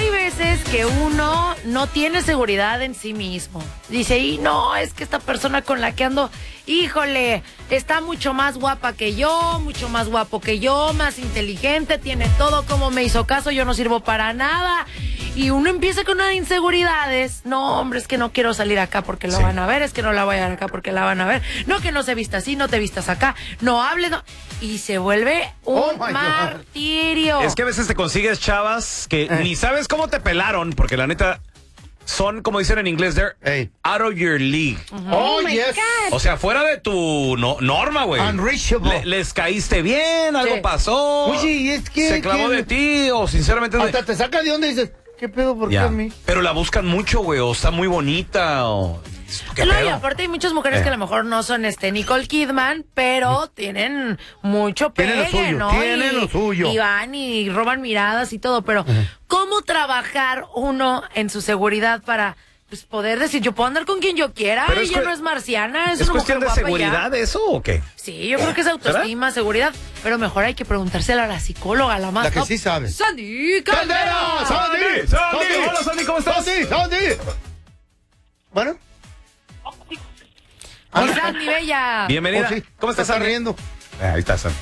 hay veces que uno no tiene seguridad en sí mismo. Dice, y no, es que esta persona con la que ando, híjole, está mucho más guapa que yo, mucho más guapo que yo, más inteligente, tiene todo, como me hizo caso, yo no sirvo para nada. Y uno empieza con unas inseguridades. No, hombre, es que no quiero salir acá porque lo van a ver, es que no la voy a ver acá porque la van a ver. No, que no se vista así, no te vistas acá, no hables, no. Y se vuelve un martirio. Es que a veces te consigues chavas que ni sabes cómo te pelaron, porque la neta son, como dicen en inglés, they're out of your league. Oh, yes. O sea, fuera de tu norma, güey. Unreachable. Les caíste bien, algo pasó. Oye, ¿y es que se clavó de ti, o sinceramente... Hasta te saca de onda y dices, ¿qué pedo? ¿Por qué a mí? Pero la buscan mucho, güey, o está muy bonita, o... ¿Qué no, pedo? y aparte hay muchas mujeres que a lo mejor no son Nicole Kidman, pero tienen mucho pegue, ¿no? Tienen lo suyo. Y van y roban miradas y todo, pero ¿cómo trabajar uno en su seguridad para pues, poder decir, yo puedo andar con quien yo quiera? Pero Ella no es marciana, ¿Es cuestión de seguridad eso o qué? Sí, yo creo que es autoestima, seguridad, pero mejor hay que preguntárselo a la psicóloga, la más La que sí sabe. ¡Sandy Caldera! ¡Sandy! Hola, Sandy, ¿cómo estás? ¡Sandy! Bueno. Sandy, bella. Bienvenida. Sí. ¿Cómo estás, ¿Estás Sandy? riendo? Ahí está, Sandy.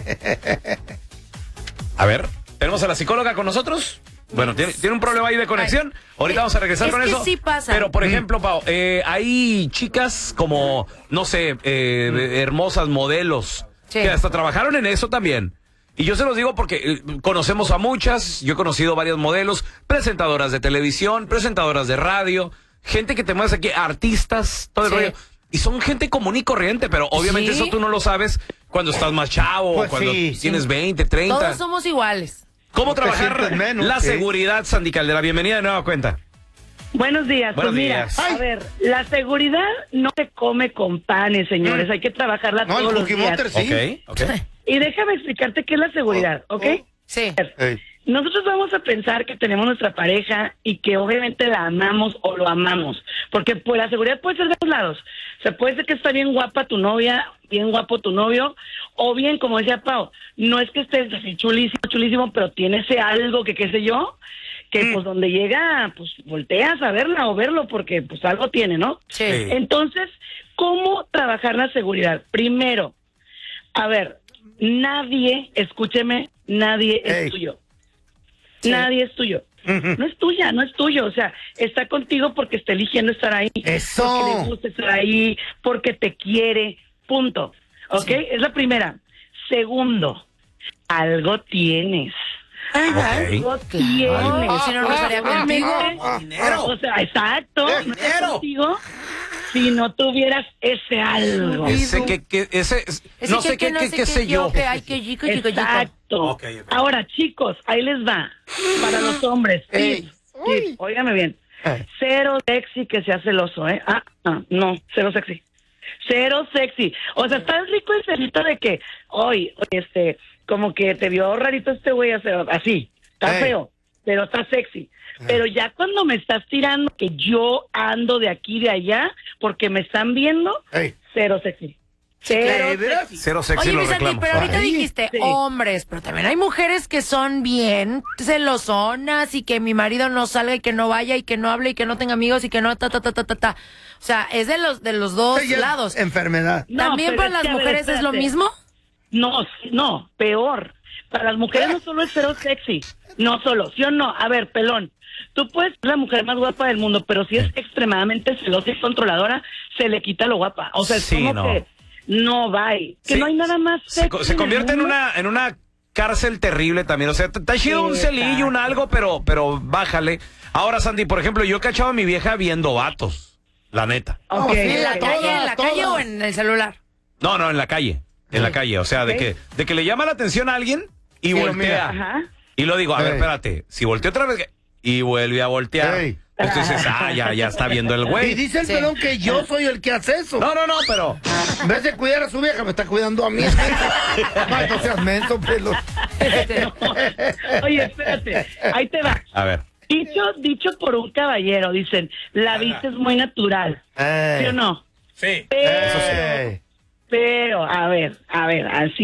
A ver, ¿tenemos a la psicóloga con nosotros? Bueno, tiene un problema ahí de conexión. Ahorita vamos a regresar con eso. Sí pasa. Pero, por ejemplo, Pau, hay chicas como, no sé, hermosas modelos que hasta trabajaron en eso también. Y yo se los digo porque conocemos a muchas. Yo he conocido varias modelos, presentadoras de televisión, presentadoras de radio, gente que te mueves aquí, artistas, todo el rollo. Y son gente común y corriente, pero obviamente eso tú no lo sabes cuando estás más chavo, pues cuando tienes 20, 30. Todos somos iguales. ¿Cómo trabajar menos, la seguridad, Sandy Caldera? Bienvenida de nueva cuenta. Buenos días. Buenos días. A ver, la seguridad no se come con panes, señores. Hay que trabajarla todos los días. Sí. Okay. Y déjame explicarte qué es la seguridad, ¿ok? Sí. Nosotros vamos a pensar que tenemos nuestra pareja y que obviamente la amamos o lo amamos. Porque pues la seguridad puede ser de dos lados. O sea, puede ser que está bien guapa tu novia, bien guapo tu novio, o bien, como decía Pau, no es que estés así chulísimo, pero tiene ese algo que qué sé yo, que pues donde llega, pues volteas a verla o verlo porque pues algo tiene, ¿no? Sí. Entonces, ¿cómo trabajar la seguridad? Primero, a ver, nadie, escúcheme, nadie es tuyo. Nadie es tuyo. No es tuya, no es tuyo. O sea, está contigo porque está eligiendo estar ahí. Eso. Porque le gusta estar ahí, porque te quiere. Punto. ¿Ok? Es la primera. Segundo, algo tienes. Algo tienes. Si no, no estaría contigo. Dinero. O sea, exacto. No estaría contigo si no tuvieras ese algo. No sé qué sé yo. Exacto. Ahora, chicos, ahí les va. Para los hombres. Óigame bien. Cero sexy que sea celoso, ¿eh? No, cero sexy. Cero sexy. O sea, está rico el celito de que, hoy, como que te vio rarito este güey, así. Está feo, pero está sexy. Pero ya cuando me estás tirando que yo ando de aquí y de allá, porque me están viendo, cero sexy. Cero sexy. Oye, lo Sandy, reclamo. pero ahorita dijiste hombres, pero también hay mujeres que son bien celosonas y que mi marido no salga y que no vaya y que no hable y que no tenga amigos y que no O sea, es de los dos lados. Enfermedad. ¿También para las mujeres es lo mismo? No, peor. Para las mujeres no solo es cero sexy, no solo, ¿sí o no? A ver, pelón, tú puedes ser la mujer más guapa del mundo, pero si es extremadamente celosa y controladora, se le quita lo guapa. O sea, es como que no va. Que no hay nada más sexy. Se convierte en una cárcel terrible también. O sea, te ha chido un celillo, un algo, pero bájale. Ahora, Sandy, por ejemplo, yo cachaba a mi vieja viendo vatos. La neta. ¿En la calle o en el celular? No, en la calle. En la calle. O sea, de que le llama la atención a alguien y voltea. Ajá. Y lo digo, a ver, espérate. Si volteó otra vez y vuelve a voltear. Entonces dices, ya está viendo el güey. Y dice el pelón que yo soy el que hace eso. No, pero... En vez de cuidar a su vieja, me está cuidando a mí. Ay, no seas menso, pelón. Oye, espérate. Ahí te va. A ver. Dicho por un caballero, dicen, la vista es muy natural. ¿Sí o no? Sí. Pero, a ver, así